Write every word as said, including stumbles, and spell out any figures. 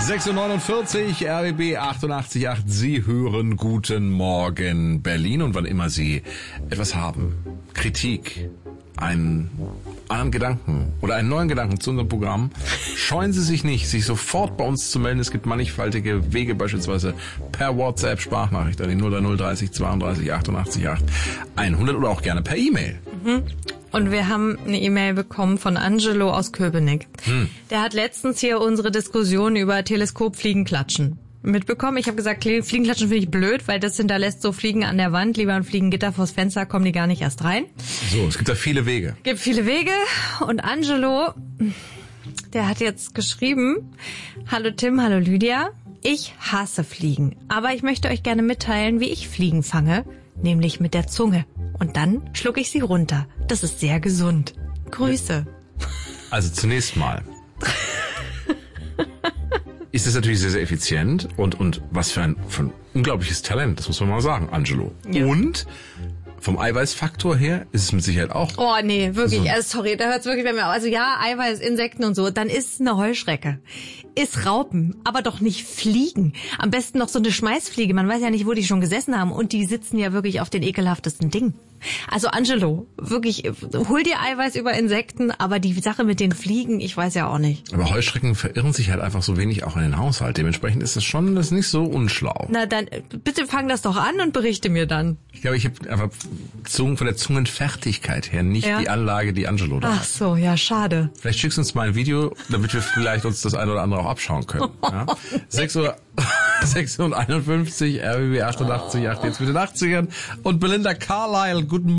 sechs Uhr neunundvierzig, R B B achtundachtzig Komma acht. Sie hören Guten Morgen Berlin. Und wann immer Sie etwas haben, Kritik, einen anderen Gedanken oder einen neuen Gedanken zu unserem Programm, scheuen Sie sich nicht, sich sofort bei uns zu melden. Es gibt mannigfaltige Wege, beispielsweise per WhatsApp, Sprachnachricht an die null null dreißig zweiunddreißig achtundachtzig Komma acht hundert oder auch gerne per E-Mail. Mhm. Und wir haben eine E-Mail bekommen von Angelo aus Köpenick. Hm. Der hat letztens hier unsere Diskussion über Teleskopfliegenklatschen mitbekommen. Ich habe gesagt, Fliegenklatschen finde ich blöd, weil das hinterlässt so Fliegen an der Wand. Lieber ein Fliegengitter vors Fenster, kommen die gar nicht erst rein. So, es gibt da viele Wege. Es gibt viele Wege. Und Angelo, der hat jetzt geschrieben, hallo Tim, hallo Lydia. Ich hasse Fliegen, aber ich möchte euch gerne mitteilen, wie ich Fliegen fange, nämlich mit der Zunge. Und dann schlucke ich sie runter. Das ist sehr gesund. Grüße. Also zunächst mal ist es natürlich sehr, sehr effizient und, und was für ein, für ein unglaubliches Talent, das muss man mal sagen, Angelo. Ja. Und vom Eiweißfaktor her ist es mit Sicherheit auch. Oh nee, wirklich, so. Also, sorry, da hört's wirklich bei mir auf. Also ja, Eiweiß, Insekten und so, dann ist eine Heuschrecke. Ist Raupen, aber doch nicht Fliegen. Am besten noch so eine Schmeißfliege, man weiß ja nicht, wo die schon gesessen haben und die sitzen ja wirklich auf den ekelhaftesten Dingen. Also Angelo, wirklich, hol dir Eiweiß über Insekten, aber die Sache mit den Fliegen, ich weiß ja auch nicht. Aber Heuschrecken verirren sich halt einfach so wenig auch in den Haushalt. Dementsprechend ist das schon das ist nicht so unschlau. Na dann, bitte fang das doch an und berichte mir dann. Ich glaube, ich habe einfach Zungen, von der Zungenfertigkeit her nicht ja. die Anlage, die Angelo da hat. Ach so, ja, schade. Vielleicht schickst du uns mal ein Video, damit wir vielleicht uns das eine oder andere auch abschauen können. Ja? sechs Uhr einundfünfzig, R B B achtundachtzig Komma acht, jetzt mit den achtzigern und Belinda Carlisle, guten